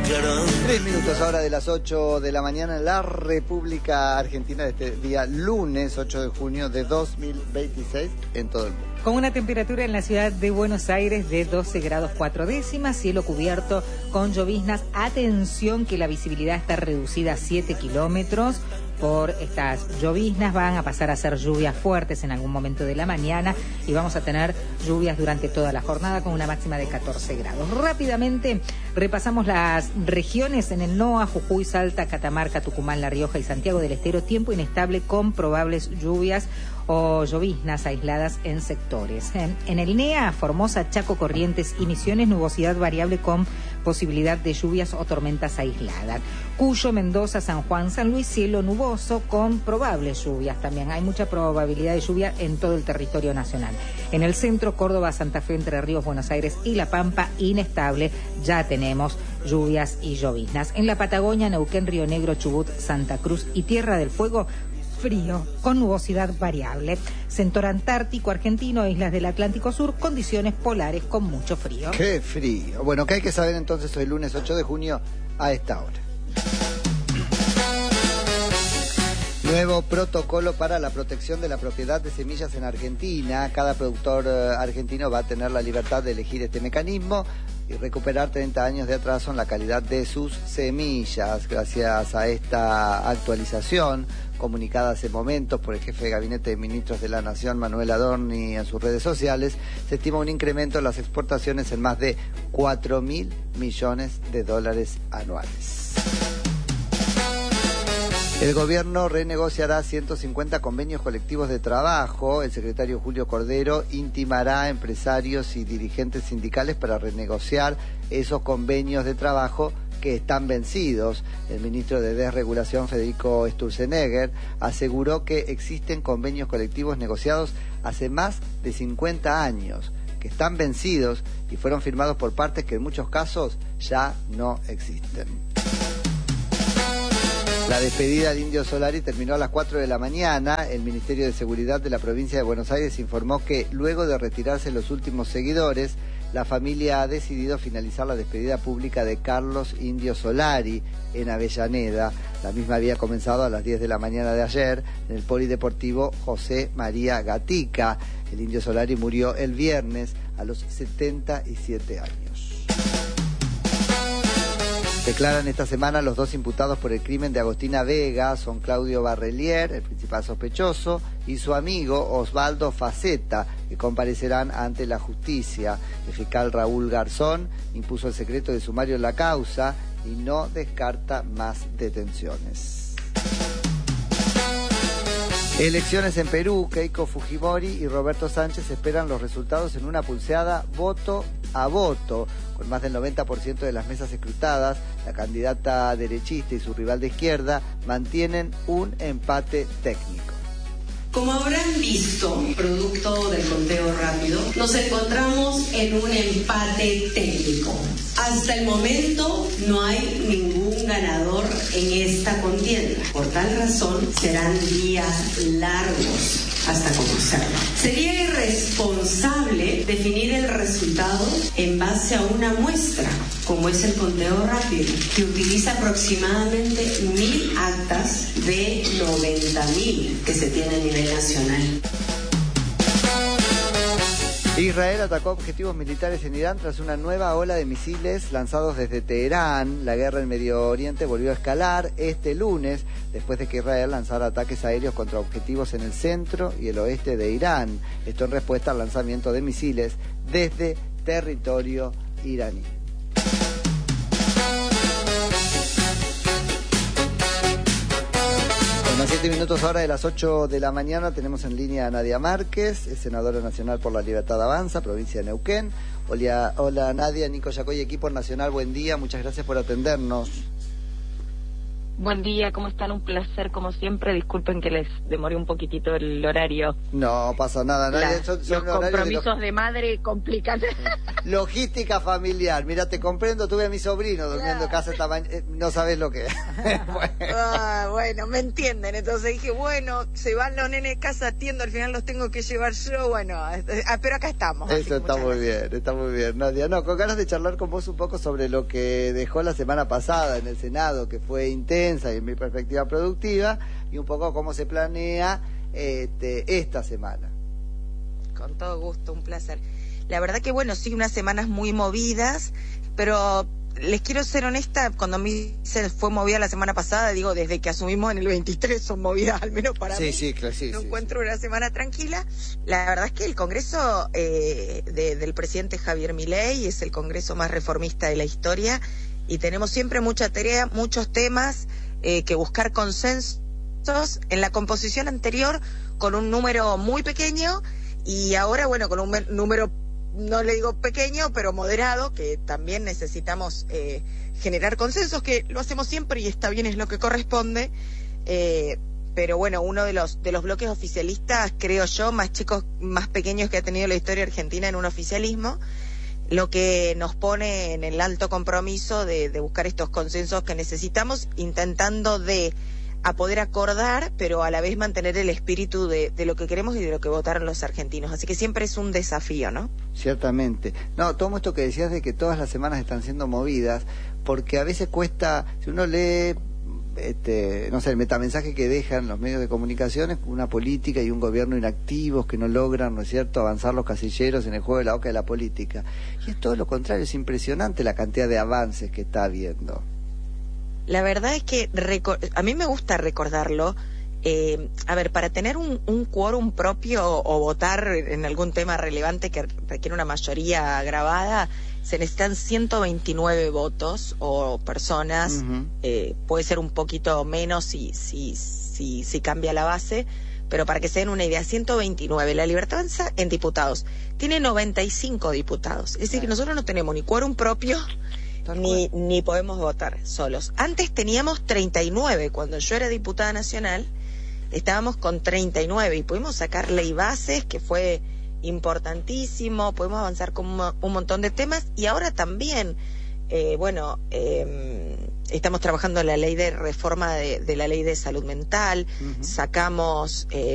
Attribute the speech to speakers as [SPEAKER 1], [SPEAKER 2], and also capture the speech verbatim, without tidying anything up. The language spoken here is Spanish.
[SPEAKER 1] aclarando.
[SPEAKER 2] Tres minutos ahora de las ocho de la mañana en la República Argentina de este día lunes ocho de junio de dos mil veintiséis en todo el mundo.
[SPEAKER 3] Con una temperatura en la ciudad de Buenos Aires de doce grados cuatro décimas, cielo cubierto con lloviznas. Atención que la visibilidad está reducida a siete kilómetros. Por estas lloviznas van a pasar a ser lluvias fuertes en algún momento de la mañana y vamos a tener lluvias durante toda la jornada con una máxima de catorce grados. Rápidamente repasamos las regiones en el NOA, Jujuy, Salta, Catamarca, Tucumán, La Rioja y Santiago del Estero. Tiempo inestable con probables lluvias o lloviznas aisladas en sectores. En, en el NEA, Formosa, Chaco, Corrientes y Misiones, nubosidad variable con posibilidad de lluvias o tormentas aisladas. Cuyo, Mendoza, San Juan, San Luis, cielo nuboso con probables lluvias también. Hay mucha probabilidad de lluvia en todo el territorio nacional. En el centro, Córdoba, Santa Fe, Entre Ríos, Buenos Aires y La Pampa, inestable. Ya tenemos lluvias y lloviznas. En la Patagonia, Neuquén, Río Negro, Chubut, Santa Cruz y Tierra del Fuego, frío, con nubosidad variable. Sector Antártico Argentino, islas del Atlántico Sur, condiciones polares con mucho frío.
[SPEAKER 2] ¡Qué frío! Bueno, ¿qué hay que saber entonces hoy lunes ocho de junio a esta hora? Nuevo protocolo para la protección de la propiedad de semillas en Argentina. Cada productor eh, argentino va a tener la libertad de elegir este mecanismo y recuperar treinta años de atraso en la calidad de sus semillas. Gracias a esta actualización comunicada hace momentos por el jefe de Gabinete de Ministros de la Nación, Manuel Adorni, en sus redes sociales, se estima un incremento en las exportaciones en más de cuatro mil millones de dólares anuales. El gobierno renegociará ciento cincuenta convenios colectivos de trabajo. El secretario Julio Cordero intimará a empresarios y dirigentes sindicales para renegociar esos convenios de trabajo que están vencidos. El ministro de Desregulación, Federico Sturzenegger, aseguró que existen convenios colectivos negociados hace más de cincuenta años, que están vencidos y fueron firmados por partes que en muchos casos ya no existen. La despedida de Indio Solari terminó a las cuatro de la mañana. El Ministerio de Seguridad de la provincia de Buenos Aires informó que luego de retirarse los últimos seguidores, la familia ha decidido finalizar la despedida pública de Carlos Indio Solari en Avellaneda. La misma había comenzado a las diez de la mañana de ayer en el Polideportivo José María Gatica. El Indio Solari murió el viernes a los setenta y siete años. Declaran esta semana los dos imputados por el crimen de Agostina Vega. Son Claudio Barrelier, el principal sospechoso, y su amigo Osvaldo Faceta, que comparecerán ante la justicia. El fiscal Raúl Garzón impuso el secreto de sumario en la causa y no descarta más detenciones. Elecciones en Perú. Keiko Fujimori y Roberto Sánchez esperan los resultados en una pulseada voto a voto. Con más del noventa por ciento de las mesas escrutadas, la candidata derechista y su rival de izquierda mantienen un empate técnico.
[SPEAKER 4] Como habrán visto, producto del conteo rápido, nos encontramos en un empate técnico. Hasta el momento no hay ningún ganador en esta contienda. Por tal razón, serán días largos hasta conocerlo. Sería irresponsable definir el resultado en base a una muestra, como es el conteo rápido, que utiliza aproximadamente mil actas de noventa mil que se tiene a nivel nacional.
[SPEAKER 2] Israel atacó objetivos militares en Irán tras una nueva ola de misiles lanzados desde Teherán. La guerra en Medio Oriente volvió a escalar este lunes después de que Israel lanzara ataques aéreos contra objetivos en el centro y el oeste de Irán. Esto en respuesta al lanzamiento de misiles desde territorio iraní. A siete minutos ahora de las ocho de la mañana tenemos en línea a Nadia Márquez, es senadora nacional por la Libertad Avanza, provincia de Neuquén. Hola, hola Nadia, Nico Yacoy, equipo nacional, buen día, muchas gracias por atendernos.
[SPEAKER 1] Buen día, ¿cómo están? Un placer, como siempre. Disculpen que les demoré un poquitito el horario.
[SPEAKER 2] No pasa nada, nadie.
[SPEAKER 1] La,
[SPEAKER 2] son, son
[SPEAKER 1] los compromisos de, de madre complican.
[SPEAKER 2] Logística familiar. Mira, te comprendo, tuve a mi sobrino durmiendo en casa esta mañana. No sabes lo que es.
[SPEAKER 5] Bueno. Ah, bueno, me entienden. Entonces dije, bueno, se van los nenes de casa, atiendo, al final los tengo que llevar yo. Bueno, pero acá estamos.
[SPEAKER 2] Eso está muy bien, está muy bien, Nadia. No, con ganas de charlar con vos un poco sobre lo que dejó la semana pasada en el Senado, que fue intenso y en mi perspectiva productiva, y un poco cómo se planea este, esta semana.
[SPEAKER 5] Con todo gusto, un placer. La verdad que bueno, sí, unas semanas muy movidas, pero les quiero ser honesta, cuando a mí se fue movida la semana pasada, digo, desde que asumimos en el veintitrés son movidas, al menos para
[SPEAKER 2] sí,
[SPEAKER 5] mí.
[SPEAKER 2] Sí, claro, sí,
[SPEAKER 5] no
[SPEAKER 2] sí,
[SPEAKER 5] encuentro
[SPEAKER 2] sí.
[SPEAKER 5] una semana tranquila. La verdad es que el Congreso eh, de, del presidente Javier Milei es el Congreso más reformista de la historia, y tenemos siempre mucha tarea, muchos temas eh, que buscar consensos. En la composición anterior con un número muy pequeño, y ahora bueno, con un número, no le digo pequeño, pero moderado, que también necesitamos eh, generar consensos, que lo hacemos siempre y está bien, es lo que corresponde. Eh, pero bueno, uno de los de los bloques oficialistas, creo yo, más chicos, más pequeños que ha tenido la historia argentina en un oficialismo, lo que nos pone en el alto compromiso de, de buscar estos consensos que necesitamos, intentando de a poder acordar, pero a la vez mantener el espíritu de, de lo que queremos y de lo que votaron los argentinos. Así que siempre es un desafío, ¿no?
[SPEAKER 2] Ciertamente. No, tomo esto que decías de que todas las semanas están siendo movidas, porque a veces cuesta, si uno lee, este, no sé, el metamensaje que dejan los medios de comunicación es una política y un gobierno inactivos que no logran, ¿no es cierto?, avanzar los casilleros en el juego de la oca de la política. Y es todo lo contrario, es impresionante la cantidad de avances que está habiendo.
[SPEAKER 5] La verdad es que a mí me gusta recordarlo. Eh, a ver, para tener un, un quórum propio o votar en algún tema relevante que requiere una mayoría grabada, se necesitan ciento veintinueve votos o personas. Uh-huh. eh, puede ser un poquito menos si, si, si, si cambia la base, pero para que se den una idea, ciento veintinueve. La Libertad Avanza en diputados tiene noventa y cinco diputados. Es decir, que nosotros no tenemos ni quórum propio, Ni, ni podemos votar solos. Antes teníamos treinta y nueve, cuando yo era diputada nacional, estábamos con treinta y nueve y pudimos sacar ley bases, que fue importantísimo, pudimos avanzar con un, un montón de temas, y ahora también, eh, bueno, eh, estamos trabajando en la ley de reforma de, de la ley de salud mental, uh-huh. sacamos... Eh,